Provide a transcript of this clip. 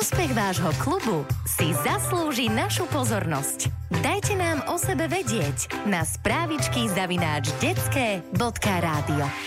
Úspech vášho klubu si zaslúži našu pozornosť. Dajte nám o sebe vedieť na správičky@detske.radio.